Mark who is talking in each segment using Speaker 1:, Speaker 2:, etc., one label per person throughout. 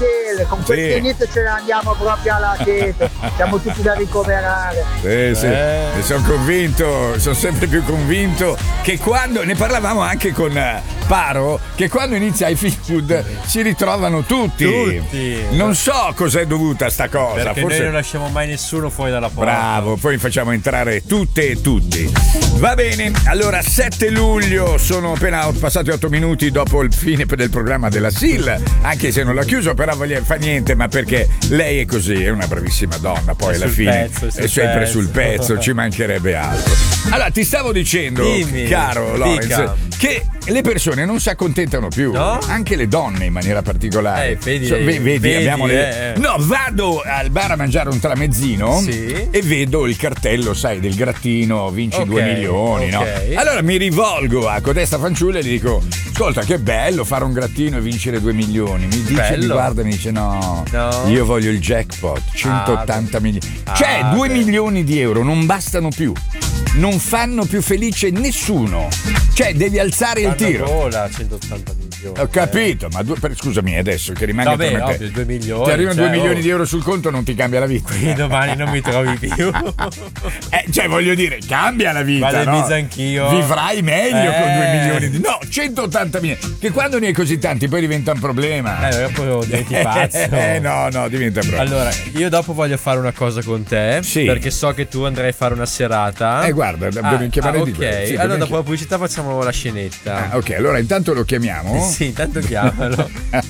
Speaker 1: Michele, con questo inizio ce ne andiamo proprio alla chiesa, siamo tutti da ricoverare.
Speaker 2: Sì. Ne sono convinto, sono sempre più convinto che quando, ne parlavamo anche con Paro, che quando inizia i feel good si ritrovano tutti. Non so cos'è dovuta sta cosa.
Speaker 3: Perché
Speaker 2: forse
Speaker 3: noi non lasciamo mai nessuno fuori dalla porta.
Speaker 2: Bravo, poi facciamo entrare tutte e tutti. Va bene, allora 7 luglio, sono appena passati 8 minuti dopo il fine del programma della SIL, anche se non l'ha chiuso, però fa niente, ma perché lei è così, è una bravissima donna, poi alla fine è sempre sul pezzo, ci mancherebbe altro. Allora, ti stavo dicendo, caro Lorenz, che le persone non si accontentano più, no? Anche le donne in maniera particolare. Vedi, abbiamo No, vado al bar a mangiare un tramezzino e vedo il cartello, sai, del grattino, vinci 2 milioni, no? Allora mi rivolgo a codesta fanciulla e gli dico: ascolta, che bello fare un grattino e vincere 2 milioni. Mi dice, mi guarda e mi dice: no, io voglio il jackpot, 180 milioni. Cioè, 2 milioni di euro non bastano più. Non fanno più felice nessuno. Cioè, devi alzare il tiro.
Speaker 3: Vola 180 milioni.
Speaker 2: Ho capito, ma scusami adesso che rimane
Speaker 3: ovvio, 2 milioni.
Speaker 2: Ti arrivano 2 milioni di euro sul conto, non ti cambia la vita.
Speaker 3: Quindi domani non mi trovi più.
Speaker 2: Cioè, voglio dire, cambia la vita.
Speaker 3: Vado in mezzo anch'io.
Speaker 2: Vivrai meglio con 2 milioni di. No, 180 milioni. Che quando ne hai così tanti poi diventa un problema.
Speaker 3: Poi diventi pazzo.
Speaker 2: No, diventa problema.
Speaker 3: Allora, io dopo voglio fare una cosa con te. Perché so che tu andrai a fare una serata.
Speaker 2: Guarda, devo chiamare di
Speaker 3: ok, allora dopo la pubblicità facciamo la scenetta.
Speaker 2: Ok, allora intanto lo chiamiamo.
Speaker 3: Sì, intanto chiamalo.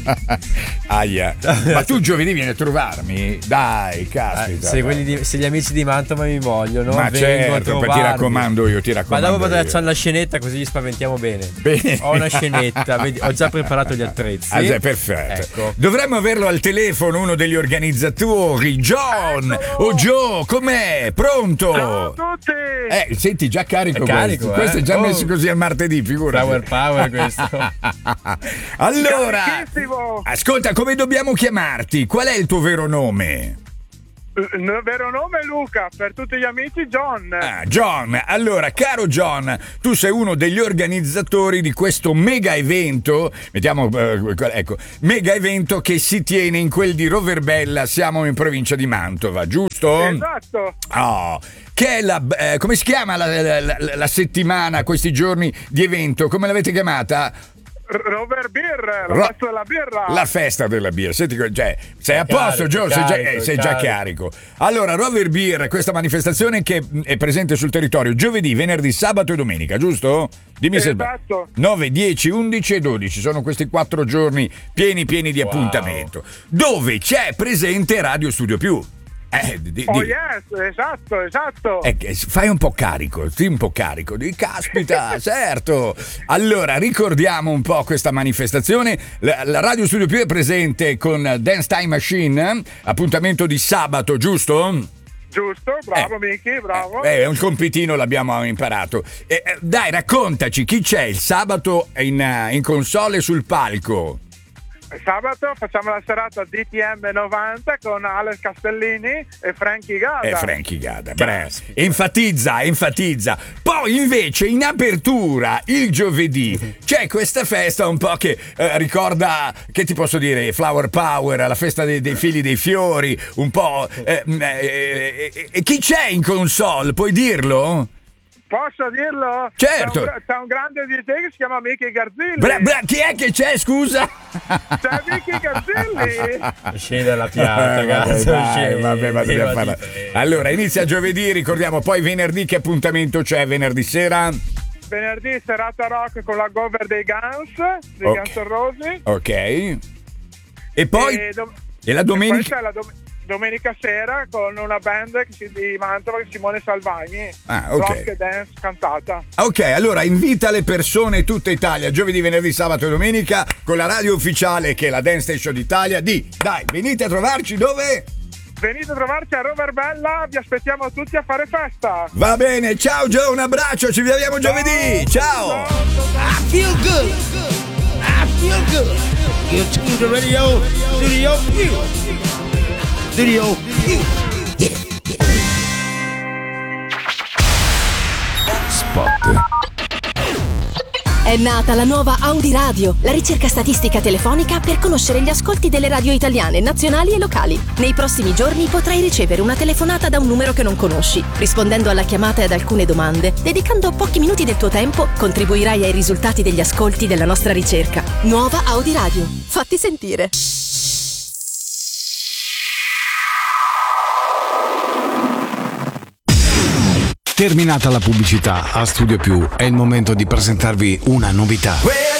Speaker 2: Aia. Ma tu giovedì vieni a trovarmi? Dai, caspita.
Speaker 3: Se gli amici di Mantova mi vogliono,
Speaker 2: ma certo, ti raccomando io. Ma
Speaker 3: dopo facciamo la scenetta così gli spaventiamo bene. Ho una scenetta, vedi, ho già preparato gli attrezzi.
Speaker 2: Perfetto.
Speaker 3: Ecco.
Speaker 2: Dovremmo averlo al telefono, uno degli organizzatori, John. Oh Joe, com'è? Pronto?
Speaker 4: Ciao a tutti.
Speaker 2: Senti, già carico questo è già messo così al martedì, figurati.
Speaker 3: Power questo.
Speaker 2: Allora, ascolta, come dobbiamo chiamarti? Qual è il tuo vero nome?
Speaker 4: Il vero nome è Luca, per tutti gli amici John.
Speaker 2: John, allora, caro John, tu sei uno degli organizzatori di questo mega evento, mega evento che si tiene in quel di Roverbella, siamo in provincia di Mantova, giusto?
Speaker 4: Esatto.
Speaker 2: Che è come si chiama la settimana, questi giorni di evento, come l'avete chiamata?
Speaker 4: Rover Beer, la festa della birra.
Speaker 2: La festa della birra. Senti, sei a posto, Joe? Sei già carico. Allora, Rover Beer, questa manifestazione che è presente sul territorio giovedì, venerdì, sabato e domenica, giusto? Dimmi se 9, 10, 11 e 12 sono questi 4 giorni pieni di appuntamento, dove c'è presente Radio Studio Più.
Speaker 4: Yes, esatto.
Speaker 2: Fai un po' carico, caspita, certo. Allora, ricordiamo un po' questa manifestazione. La Radio Studio Più è presente con Dance Time Machine, appuntamento di sabato, giusto?
Speaker 4: Giusto, bravo Miki, bravo.
Speaker 2: Un compitino l'abbiamo imparato. Dai, raccontaci, chi c'è il sabato in console sul palco?
Speaker 4: Sabato facciamo la serata DTM 90 con Alex Castellini e Frankie Gada. Enfatizza. Poi invece in apertura il giovedì c'è questa festa un po' che ricorda, che ti posso dire, Flower Power, la festa dei figli dei fiori, un po'. Chi c'è in console? Puoi dirlo? Posso dirlo?
Speaker 2: Certo.
Speaker 4: C'è un grande DJ che si chiama Michi Garzilli.
Speaker 2: Chi è che c'è, scusa?
Speaker 4: C'è Michi Garzilli.
Speaker 3: Scende dalla pianta, ragazzi.
Speaker 2: Dobbiamo farla. Allora, inizia giovedì, ricordiamo poi venerdì che appuntamento c'è venerdì sera?
Speaker 4: Venerdì serata rock con la cover dei Guns N' Roses.
Speaker 2: Ok. E poi? E la domenica?
Speaker 4: E poi domenica sera con una band di Mantova, Simone Salvagni, rock e dance cantata.
Speaker 2: Ok, allora invita le persone tutta Italia giovedì, venerdì, sabato e domenica con la radio ufficiale che è la Dance Station d'Italia. Dai, venite a trovarci dove?
Speaker 4: Venite a trovarci a Roverbella, vi aspettiamo tutti a fare festa.
Speaker 2: Va bene, ciao Joe, un abbraccio, ci vediamo giovedì. Ciao.
Speaker 5: I feel good. You're tuned to Radio Studio Più. Studio Più.
Speaker 6: Spot. È nata la nuova Audi Radio, la ricerca statistica telefonica per conoscere gli ascolti delle radio italiane, nazionali e locali. Nei prossimi giorni potrai ricevere una telefonata da un numero che non conosci. Rispondendo alla chiamata e ad alcune domande, dedicando pochi minuti del tuo tempo, contribuirai ai risultati degli ascolti della nostra ricerca. Nuova Audi Radio. Fatti sentire.
Speaker 7: Terminata la pubblicità, a Studio Più è il momento di presentarvi una novità.